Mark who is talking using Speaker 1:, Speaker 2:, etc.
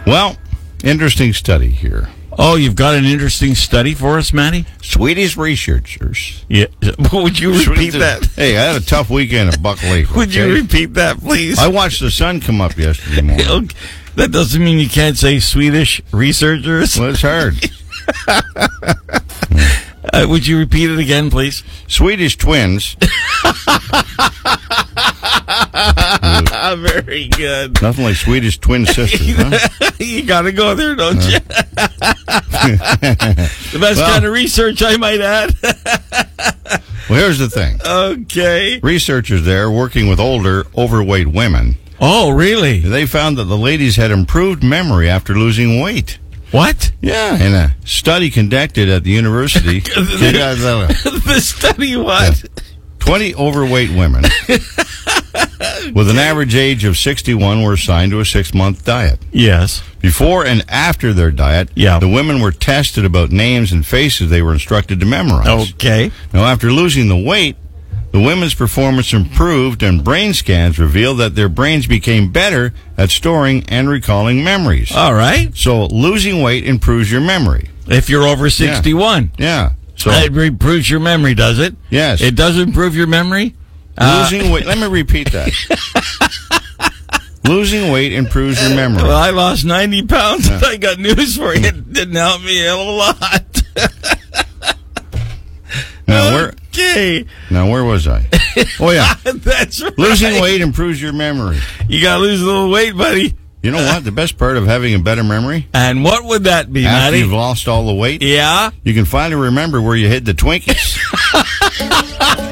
Speaker 1: Well, interesting study here.
Speaker 2: Oh, you've got an interesting study for us, Matty?
Speaker 1: Swedish researchers.
Speaker 2: Yeah. Would you repeat that?
Speaker 1: Hey, I had a tough weekend at Buck Lake.
Speaker 2: Would you repeat that, please?
Speaker 1: I watched the sun come up yesterday morning.
Speaker 2: Okay. That doesn't mean you can't say Swedish researchers.
Speaker 1: Well, it's hard.
Speaker 2: Would you repeat it again, please?
Speaker 1: Swedish twins.
Speaker 2: Very good.
Speaker 1: Nothing like Swedish twin sisters, huh?
Speaker 2: You got to go there, don't you? The best kind of research, I might add.
Speaker 1: Well, here's the thing.
Speaker 2: Okay.
Speaker 1: Researchers there working with older, overweight women.
Speaker 2: Oh, really?
Speaker 1: They found that the ladies had improved memory after losing weight.
Speaker 2: What?
Speaker 1: Yeah, in a study conducted at the university.
Speaker 2: The study what?
Speaker 1: 20 overweight women with an average age of 61 were assigned to a 6-month diet.
Speaker 2: Yes.
Speaker 1: Before and after their diet, the women were tested about names and faces they were instructed to memorize.
Speaker 2: Okay.
Speaker 1: Now, after losing the weight, the women's performance improved, and brain scans revealed that their brains became better at storing and recalling memories.
Speaker 2: All right.
Speaker 1: So losing weight improves your memory.
Speaker 2: If you're over 61.
Speaker 1: Yeah. So
Speaker 2: it improves your memory, does it?
Speaker 1: Yes.
Speaker 2: It does improve your memory?
Speaker 1: Losing weight. Let me repeat that. Losing weight improves your memory.
Speaker 2: Well, I lost 90 pounds. Yeah. I got news for you. It didn't help me a lot.
Speaker 1: Now, where was I? Oh, yeah.
Speaker 2: That's right.
Speaker 1: Losing weight improves your memory.
Speaker 2: You got to lose a little weight, buddy.
Speaker 1: You know what? The best part of having a better memory?
Speaker 2: And what would that be,
Speaker 1: After
Speaker 2: Matty?
Speaker 1: you've lost all the weight?
Speaker 2: Yeah.
Speaker 1: You can finally remember where you hid the Twinkies.